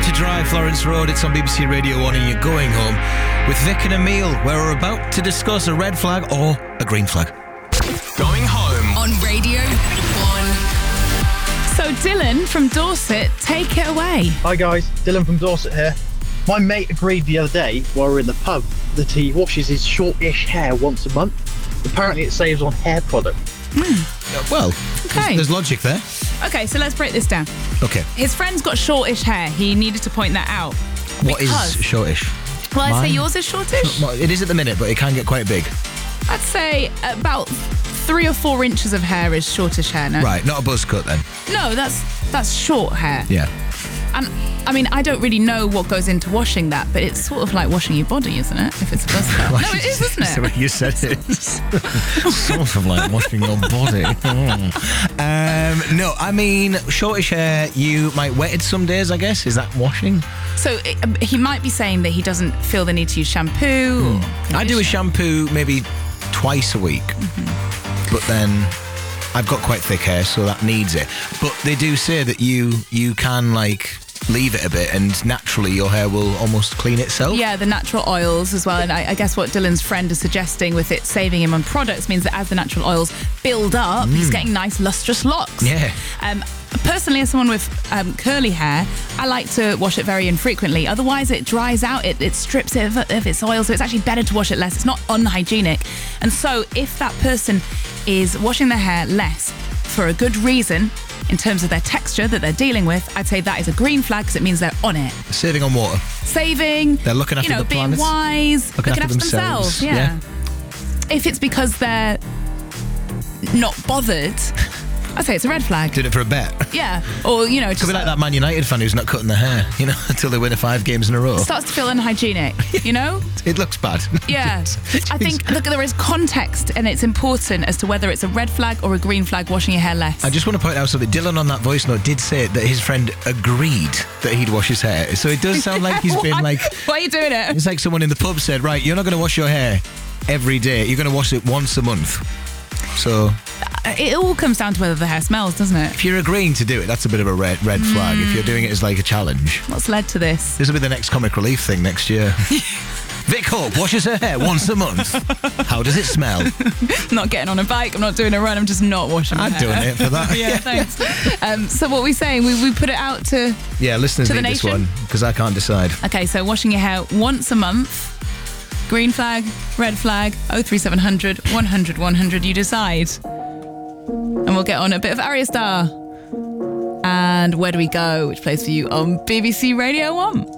to Drive, Florence Road. It's on BBC Radio 1 and you're going home with Vic and Emil, where we're about to discuss a red flag or a green flag. Going home on Radio 1. So Dylan from Dorset, take it away. Hi guys, Dylan from Dorset here. My mate agreed the other day while we were in the pub that he washes his short-ish hair once a month. Apparently it saves on hair product. Well, Okay. there's logic there. Okay, so let's break this down. Okay. His friend's got shortish hair. He needed to point that out. What is Because- shortish? Well, I'd say Mine? yours is shortish. Well, it is at the minute, but it can get quite big. I'd say about 3 or 4 inches of hair is shortish hair, no? Right, not a buzz cut then. No, that's short hair. Yeah. And I mean, I don't really know what goes into washing that, but it's sort of like washing your body, isn't it? If it's a buzz cut. No, it is, isn't That's the it? way you said it. Sort of like washing your body. No, I mean, shortish hair, you might wet it some days, I guess. Is that washing? So he might be saying that he doesn't feel the need to use shampoo. Or I do a conditioner. shampoo maybe twice a week. But then I've got quite thick hair, so that needs it. But they do say that you can, like, leave it a bit and naturally your hair will almost clean itself. Yeah, the natural oils as well. And I guess what Dylan's friend is suggesting with it saving him on products means that as the natural oils build up, he's getting nice lustrous locks. Yeah. Personally, as someone with curly hair, I like to wash it very infrequently. Otherwise, it dries out, it strips it of its oil, so it's actually better to wash it less. It's not unhygienic. And so if that person is washing their hair less for a good reason, in terms of their texture that they're dealing with, I'd say that is a green flag because it means they're on it. Saving on water. Saving, They're looking after the being planet. wise, Looking looking after after themselves. themselves. Yeah. If it's because they're not bothered, I'd say it's a red flag. Did it for a bet. Yeah. Or, just Could be like that Man United fan who's not cutting their hair, until they win 5 games in a row. starts to feel unhygienic, It looks bad. Yeah. I think, look, there is context and it's important as to whether it's a red flag or a green flag washing your hair less. I just want to point out something. Dylan on that voice note did say that his friend agreed that he'd wash his hair. So it does sound like he's been like... Why are you doing it? It's like someone in the pub said, right, you're not going to wash your hair every day. You're going to wash it once a month. So It all comes down to whether the hair smells, doesn't it? if you're agreeing to do it, that's a bit of a red flag. If you're doing it as like a challenge. What's led to this? This will be the next Comic Relief thing next year. Vic Hope washes her hair once a month. How does it smell? I'm not getting on a bike, I'm not doing a run, I'm just not washing my I'm hair. doing it for that. Yeah, thanks. So what are we saying? We put it out to... Yeah, listeners To the need this nation? one because I can't decide. Okay, so washing your hair once a month. Green flag, red flag, 03700 100 100, you decide. And we'll get on a bit of Arya Star. And Where Do We Go, which plays for you on BBC Radio 1.